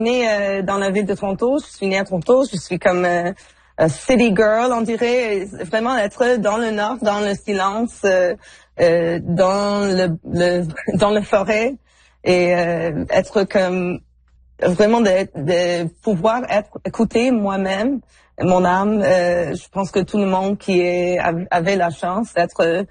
née dans la ville de Toronto. Je suis née à Toronto. Je suis comme city girl, on dirait. Vraiment être dans le nord, dans le silence, dans le forêt et être comme vraiment de pouvoir écouter moi-même, mon âme. Je pense que tout le monde avait la chance d'être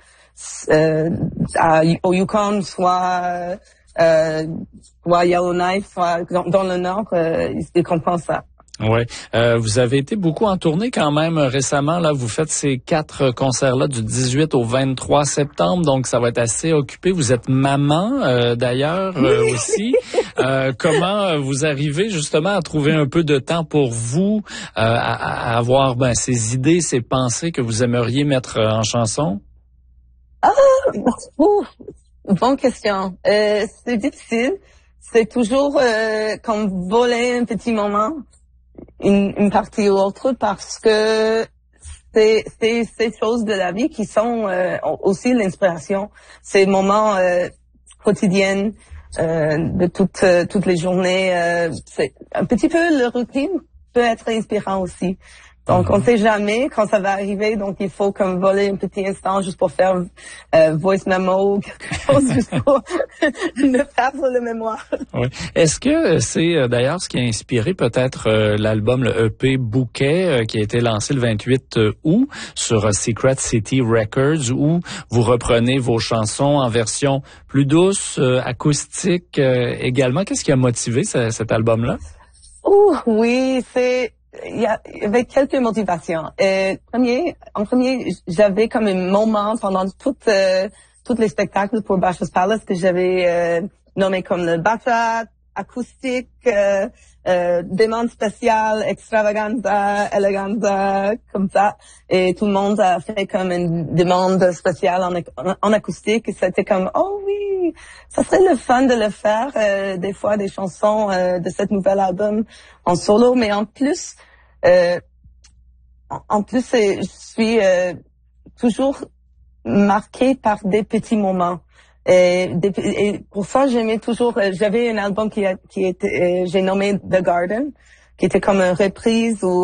au Yukon, soit Yellowknife, soit dans le Nord, ils comprennent ça. Oui. Vous avez été beaucoup en tournée quand même récemment. Là, vous faites ces 4 concerts-là du 18 au 23 septembre, donc ça va être assez occupé. Vous êtes maman d'ailleurs aussi. Comment vous arrivez justement à trouver un peu de temps pour vous, à avoir ces idées, ces pensées que vous aimeriez mettre en chanson? Bonne question. C'est difficile. C'est toujours comme voler un petit moment, une partie ou l'autre, parce que c'est ces choses de la vie qui sont aussi l'inspiration. Ces moments quotidiens de toutes les journées. C'est un petit peu le routine peut être inspirant aussi. Donc, on ne sait jamais quand ça va arriver, donc il faut comme voler un petit instant juste pour faire voice memo ou quelque chose, juste pour ne perdre le mémoire. Oui. Est-ce que c'est d'ailleurs ce qui a inspiré peut-être l'album, le EP Bouquet, qui a été lancé le 28 août sur Secret City Records, où vous reprenez vos chansons en version plus douce, acoustique également. Qu'est-ce qui a motivé cet album-là? Oui, il y avait quelques motivations. En premier, j'avais comme un moment pendant tous les spectacles pour Bachelor's Palace que j'avais nommé comme le bachata, acoustique, demande spéciale, extravaganza, eleganza, comme ça. Et tout le monde a fait comme une demande spéciale en acoustique. Et c'était comme, oh oui, ça serait le fun de le faire, des fois des chansons de cet nouvel album en solo. Mais en plus, je suis toujours marquée par des petits moments. Et pour ça, j'aimais toujours. J'avais un album qui était, j'ai nommé The Garden, qui était comme une reprise où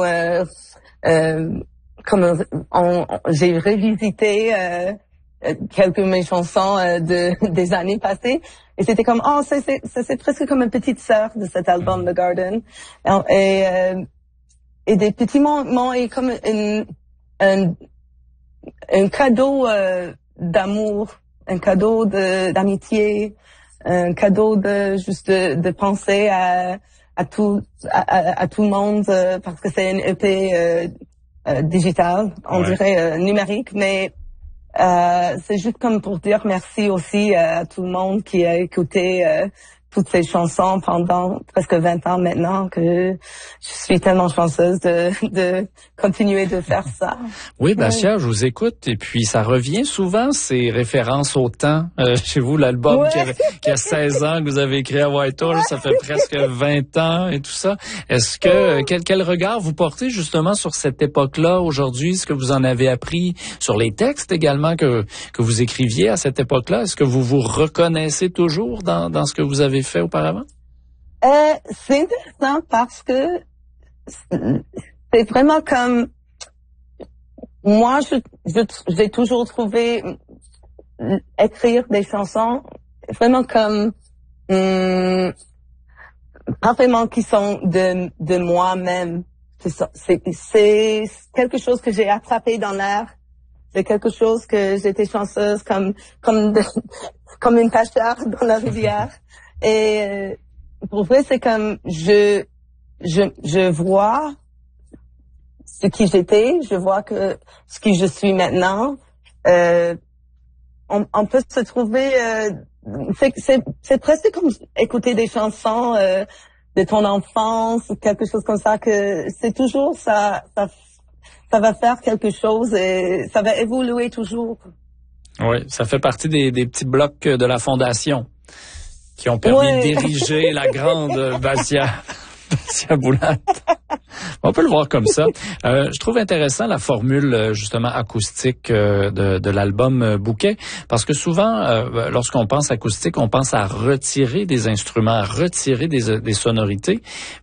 j'ai revisité quelques de mes chansons des années passées. Et c'était comme c'est presque comme une petite sœur de cet album The Garden. Et des petits moments et comme un cadeau d'amour, un cadeau d'amitié, un cadeau de penser à tout le monde, parce que c'est une EP digital, on dirait numérique, mais c'est juste comme pour dire merci aussi à tout le monde qui a écouté toutes ces chansons pendant presque 20 ans maintenant, que je suis tellement chanceuse de continuer de faire ça. Oui, Bashia, je vous écoute, et puis ça revient souvent, ces références au temps. Chez vous, l'album qui a 16 ans que vous avez écrit à Whitehall, ça fait presque 20 ans et tout ça. Est-ce que quel regard vous portez justement sur cette époque-là aujourd'hui? Est-ce que vous en avez appris sur les textes également que vous écriviez à cette époque-là? Est-ce que vous vous reconnaissez toujours dans ce que vous avez fait auparavant? C'est intéressant parce que c'est vraiment comme moi, j'ai toujours trouvé écrire des chansons vraiment comme pas vraiment qui sont de moi-même. C'est quelque chose que j'ai attrapé dans l'air. C'est quelque chose que j'étais chanceuse comme une pêcheur dans la rivière. Et pour vrai, c'est comme je vois ce qui j'étais, je vois que ce qui je suis maintenant. On peut se trouver, c'est presque comme écouter des chansons de ton enfance, quelque chose comme ça, que c'est toujours ça va faire quelque chose et ça va évoluer toujours. Oui, ça fait partie des petits blocs de la fondation qui ont permis de diriger la grande Bashia Boulat. On peut le voir comme ça. Je trouve intéressant la formule justement acoustique de l'album Bouquet, parce que souvent, lorsqu'on pense acoustique, on pense à retirer des instruments, à retirer des sonorités.